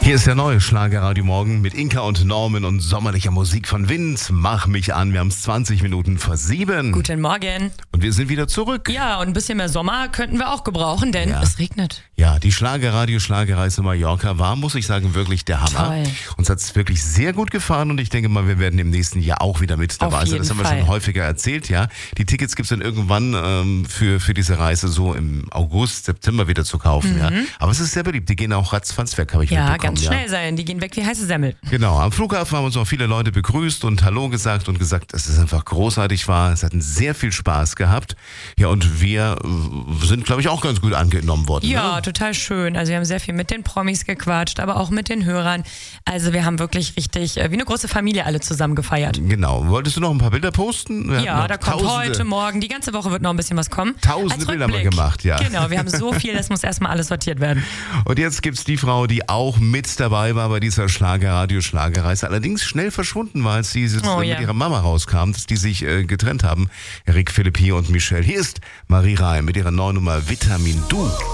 Hier ist der neue Schlagerradio Morgen mit Inka und Norman und sommerlicher Musik von Wind. Mach mich an, wir haben es 20 Minuten vor 7. Guten Morgen. Und wir sind wieder zurück. Ja, und ein bisschen mehr Sommer könnten wir auch gebrauchen, denn Ja. es regnet. Ja, die Schlagerreise Mallorca war, muss ich sagen, wirklich der Hammer. Toll. Uns hat es wirklich sehr gut gefallen und ich denke mal, wir werden im nächsten Jahr auch wieder mit dabei Auf sein. Das jeden haben wir Fall. schon häufiger erzählt, ja. Die Tickets gibt es dann irgendwann für diese Reise so im August, September wieder zu kaufen, ja. Aber es ist sehr beliebt. Die gehen auch ratzfatz weg, habe ich Ja, mitbekommen. ganz schnell sein. Die gehen weg wie heiße Semmel. Genau, am Flughafen haben uns auch viele Leute begrüßt und Hallo gesagt und gesagt, dass es einfach großartig war. Es hatten sehr viel Spaß gehabt. Ja, und wir sind, glaube ich, auch ganz gut angenommen worden. Ja, Ne? total schön. Also wir haben sehr viel mit den Promis gequatscht, aber auch mit den Hörern. Also wir haben wirklich richtig wie eine große Familie alle zusammen gefeiert. Genau. Wolltest du noch ein paar Bilder posten? Wir Ja, hatten da noch kommt Tausende. heute, morgen, die ganze Woche wird noch ein bisschen was kommen. Tausende Als Bilder haben wir Rückblick. gemacht, ja. Genau, wir haben so viel, das muss erstmal alles sortiert werden. Und jetzt gibt's die Frau, die auch mit dabei war bei dieser Schlagerreise, allerdings schnell verschwunden war, als sie jetzt Oh, mit ja. ihrer Mama rauskam, dass die sich getrennt haben. Eric Philippi und Michelle. Hier ist Marie Reim mit ihrer neuen Nummer Vitamin Du.